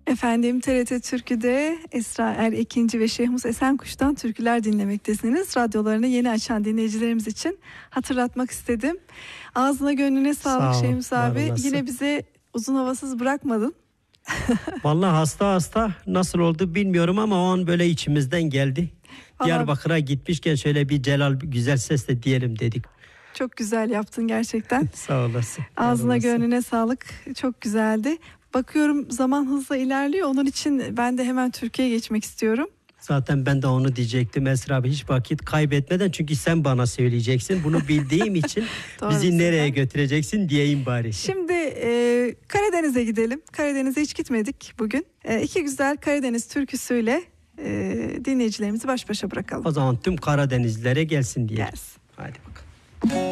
Efendim, TRT Türkü'de Esra Erekinci ve Şehmus Esenkuş'tan türküler dinlemektesiniz. Radyolarını yeni açan dinleyicilerimiz için hatırlatmak istedim. Ağzına gönlüne sağlık Şehmus abi. Yine bize uzun havasız bırakmadın. Vallahi hasta nasıl oldu bilmiyorum ama o an böyle içimizden geldi. Diyarbakır'a gitmişken şöyle bir Celal güzel sesle diyelim dedik. Çok güzel yaptın gerçekten. Sağ olasın. Ağzına gönlüne sağlık. Çok güzeldi. Bakıyorum zaman hızla ilerliyor. Onun için ben de hemen Türkiye'ye geçmek istiyorum. Zaten ben de onu diyecektim Esra abi, hiç vakit kaybetmeden, çünkü sen bana söyleyeceksin. Bunu bildiğim için bizi nereye götüreceksin diyeyim bari. Şimdi Karadeniz'e gidelim. Karadeniz'e hiç gitmedik bugün. İki güzel Karadeniz türküsüyle dinleyicilerimizi baş başa bırakalım. O zaman tüm Karadenizlilere gelsin diye. Gelsin. Hadi bakalım.